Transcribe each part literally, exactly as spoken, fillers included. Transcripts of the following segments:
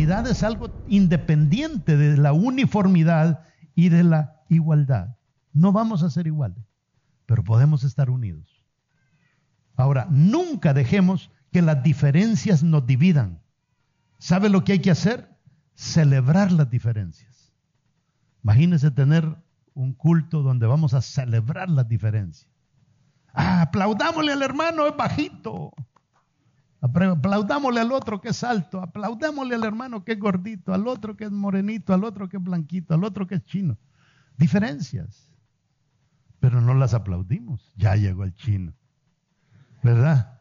unidad es algo independiente de la uniformidad y de la igualdad. No vamos a ser iguales, pero podemos estar unidos. Ahora, nunca dejemos que las diferencias nos dividan. ¿Sabe lo que hay que hacer? Celebrar las diferencias. Imagínese tener un culto donde vamos a celebrar las diferencias. Ah, aplaudámosle al hermano, es bajito. Aplaudámosle al otro que es alto. Aplaudámosle al hermano que es gordito, al otro que es morenito, al otro que es blanquito, al otro que es chino. Diferencias. Pero no las aplaudimos. Ya llegó el chino. ¿Verdad?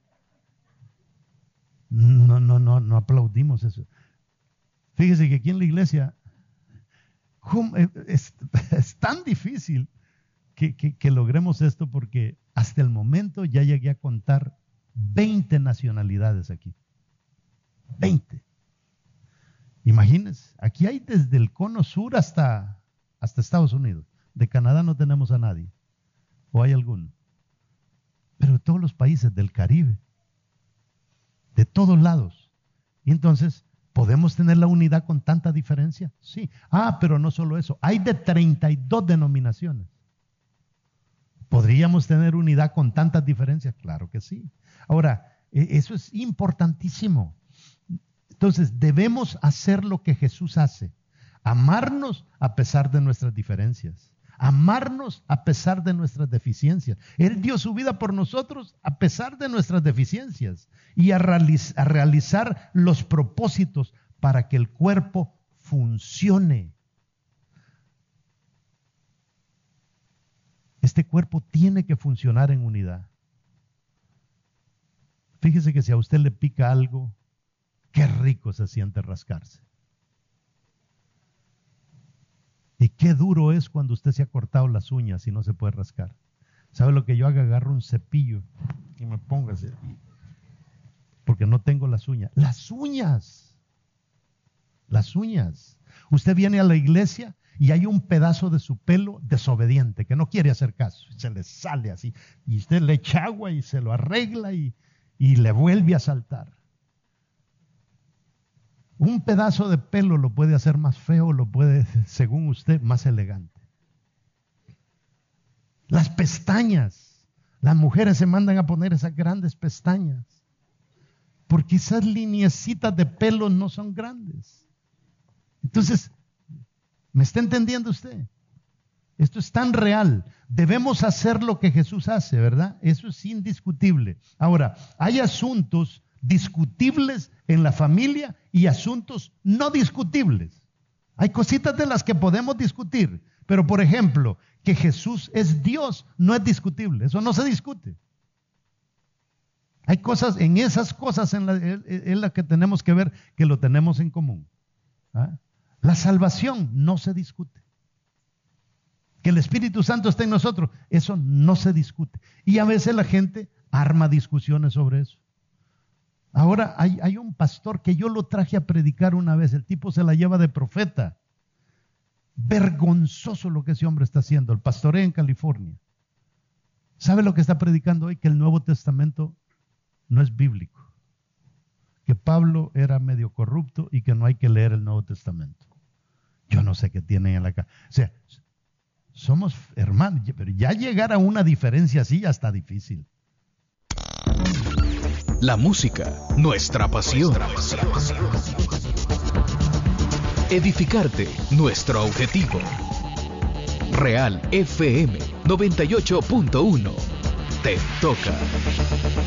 No, no, no, no aplaudimos eso. Fíjese que aquí en la iglesia es, es tan difícil que, que, que logremos esto, porque hasta el momento ya llegué a contar veinte nacionalidades aquí. veinte. Imagínense, aquí hay desde el cono sur hasta, hasta Estados Unidos. De Canadá no tenemos a nadie. ¿O hay alguno? Pero de todos los países del Caribe. De todos lados. Y entonces, ¿podemos tener la unidad con tanta diferencia? Sí. Ah, pero no solo eso. Hay de treinta y dos denominaciones. ¿Podríamos tener unidad con tantas diferencias? Claro que sí. Ahora, eso es importantísimo. Entonces, debemos hacer lo que Jesús hace. Amarnos a pesar de nuestras diferencias. Amarnos a pesar de nuestras deficiencias. Él dio su vida por nosotros a pesar de nuestras deficiencias. Y a, realiz- a realizar los propósitos para que el cuerpo funcione. Este cuerpo tiene que funcionar en unidad. Fíjese que si a usted le pica algo, qué rico se siente rascarse. Y qué duro es cuando usted se ha cortado las uñas y no se puede rascar. ¿Sabe lo que yo hago? Agarro un cepillo y me pongo así, porque no tengo las uñas. Las uñas. Las uñas. Usted viene a la iglesia y hay un pedazo de su pelo desobediente, que no quiere hacer caso. Se le sale así. Y usted le echa agua y se lo arregla y, y le vuelve a saltar. Un pedazo de pelo lo puede hacer más feo, lo puede, según usted, más elegante. Las pestañas. Las mujeres se mandan a poner esas grandes pestañas, porque esas lineecitas de pelo no son grandes. Entonces, ¿me está entendiendo usted? Esto es tan real. Debemos hacer lo que Jesús hace, ¿verdad? Eso es indiscutible. Ahora, hay asuntos discutibles en la familia y asuntos no discutibles. Hay cositas de las que podemos discutir, pero por ejemplo, que Jesús es Dios no es discutible, eso no se discute. Hay cosas, en esas cosas en la, en la que tenemos que ver que lo tenemos en común. ¿Ah? La salvación no se discute. Que el Espíritu Santo esté en nosotros, eso no se discute. Y a veces la gente arma discusiones sobre eso. Ahora hay, hay un pastor que yo lo traje a predicar una vez, el tipo se la lleva de profeta. Vergonzoso lo que ese hombre está haciendo, el pastoreo en California. ¿Sabe lo que está predicando hoy? Que el Nuevo Testamento no es bíblico. Que Pablo era medio corrupto y que no hay que leer el Nuevo Testamento. Yo no sé qué tienen en la casa. O sea, somos hermanos, pero ya llegar a una diferencia así ya está difícil. La música, nuestra pasión. Nuestra pasión. Edificarte, nuestro objetivo. Real F M noventa y ocho punto uno. Te toca.